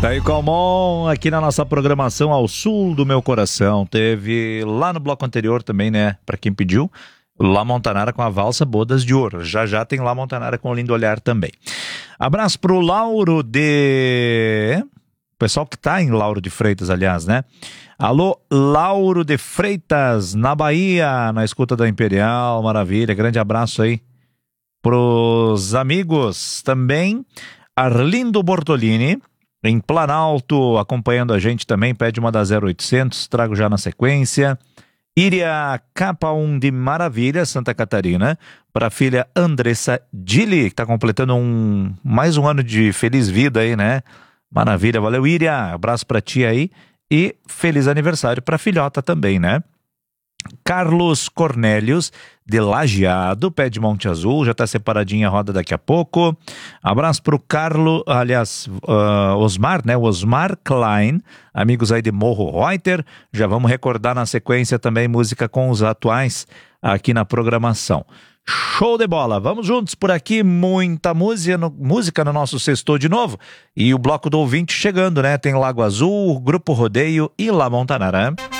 Daí, Calmon, aqui na nossa programação Ao Sul do Meu Coração. Teve lá no bloco anterior também, né? Pra quem pediu, La Montanara com a valsa Bodas de Ouro. Já tem La Montanara com o Lindo Olhar também. Abraço pro Lauro de... pessoal que tá em Lauro de Freitas, aliás, né? Alô, Lauro de Freitas, na Bahia, na escuta da Imperial, maravilha. Grande abraço aí pros amigos também. Arlindo Bortolini, em Planalto, acompanhando a gente também, pede uma da 0800, trago já na sequência. Iria Capa 1 de Maravilha, Santa Catarina, para a filha Andressa Dili, que está completando mais um ano de feliz vida aí, né? Maravilha, valeu Iria, abraço para ti aí e feliz aniversário para a filhota também, né? Carlos Cornélios, de Lajeado, pé de Monte Azul, já está separadinha a roda daqui a pouco. Abraço pro Carlos, aliás, Osmar, né? Osmar Klein, amigos aí de Morro Reuter. Já vamos recordar na sequência também música com os atuais aqui na programação. Show de bola, vamos juntos por aqui, muita música no nosso sextou de novo. E o bloco do ouvinte chegando, né? Tem Lago Azul, Grupo Rodeio e La Montanara.